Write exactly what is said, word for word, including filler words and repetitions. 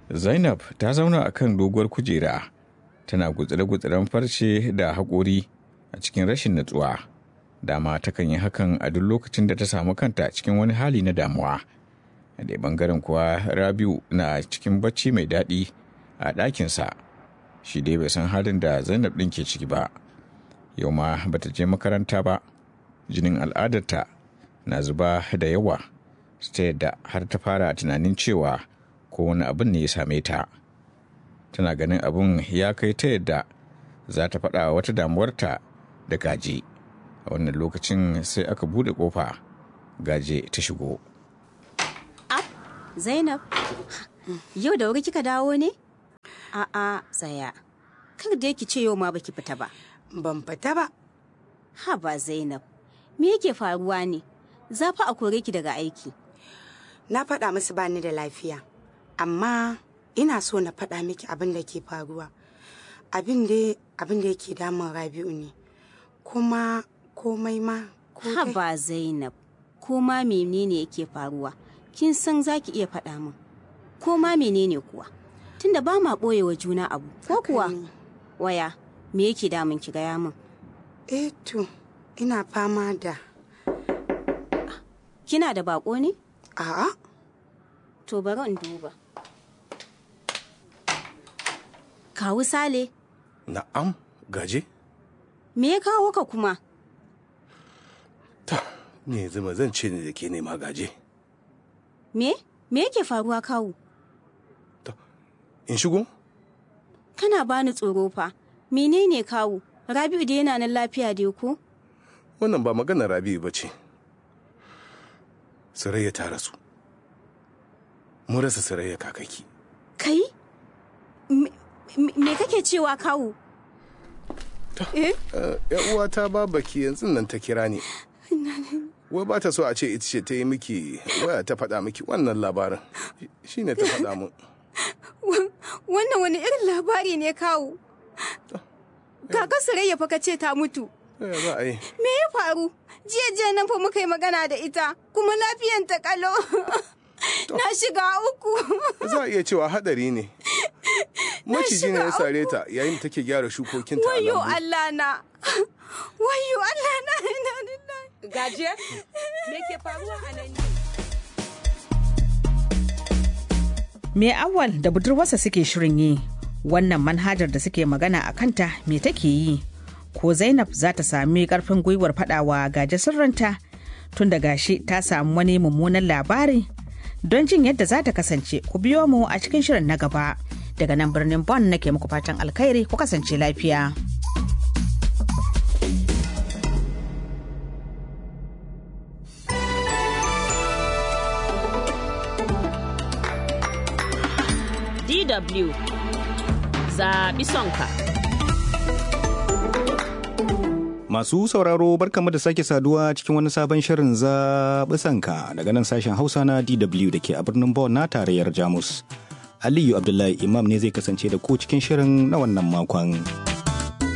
Zainab ta zauna a kan doguwar kujera, tana gutsire-gutsiren farce da haƙori a cikin rashin natsuwa. Dama takan yi hakan a duk lokacin da ta samu kanta cikin wani hali na damuwa. A ɗaya ɓangaren kuwa Rabiu na cikin bacci mai daɗi a ɗakinsa. Shi dai bai san halin da Zainab ɗin ke ciki ba. Yau ma bata je makaranta ba. Jinin al'adarta na zuba da yawa, ta yadda har ta fara tunanin cewa ko wani abin ne ya same ta. Tana ganin abin ya kai ta yadda za ta faɗa wata damuwarta da Gaje. A wannan lokacin sai aka buɗe ƙofa, Gaje ta shigo. Ab, Zainab, yau da wuri kika dawo ne? A'a, tsaya. Kar da ki ce yau ma baki fita ba. Ban fita ba. Ha ba Zainab, me yake faruwa ne? Za fa a kore ki daga aiki. Na faɗa musu ba ni da lafiya, amma ina so na faɗa miki abin da ke faruwa. Abin da abin da yake damun Rabi'u ne, kuma komai ma. Ha ba Zainab, koma menene yake faruwa? Kin san zaki iya faɗa min. Koma menene kuwa? Tunda ba ma ɓoye wa juna abu, ko kuwa? Waya, me yake damun ki gaya min? Eh to, ina fama da. Kina da bako ne? A'a. To bari in duba. Kawu Sale. Na'am, Gaje? Me ya kawo ka kuma? Ta, ne zama zan ce ne da ke nema Gaje. Me? Me yake faruwa kawu? Ta, in shigo? Kana bani tsoro fa. Menene kawu? Rabi'u da yana nan lafiya dai ko? Wannan ba maganar Rabi'u ba ce. Sarayya ta rasu. Mun rasa Sarayya kakaki. Kai? Me, me kake cewa kawu? Eh? Ya uwa ta babaki yanzu nan ta kira ni. Wai ba ta so a ce ita ce ta yi miki waya ta faɗa miki wannan labarin. Shi ne ta faɗa mun. Wannan wani irin labari ne kawu? Kaka Sarayya fa ka ce ta mutu. Eh, za a yi. Me ya faru? Jiya jiya nan fa muka yi magana da ita, kuma lafiyan ta kalo. Na shiga uku. Za a iya cewa hadari ne. Maciji ne ya sare ta yayin da take gyara shukokinta a lambu. Wayo Allah na. Wayo Allah na. Gaje, me ke faruwa a nan ne? Me Awwal da budurwarsa suke shirin yi? Wannan manhajar da suke magana a kanta me take yi? Ko Zainab za ta sami karfin gwiwar fadawa Gaje sirrinta tun da gashi ta samu wani mummunan labari? Don jin yadda za ta kasance, ku biyo mu a cikin shirin na gaba. Daga nan birnin Bonn nake muku fatan alkhairi, ku kasance lafiya. D W zaɓi sonka. Masu sauraro barkamu da sake saduwa cikin wani sabon shirin zaɓi sanka daga nan sashen Hausa na D W da ke a birnin Bonn na tarayyar Jamus. Aliyu Abdullahi Imam ne zai kasance da ku cikin shirin na wannan makon.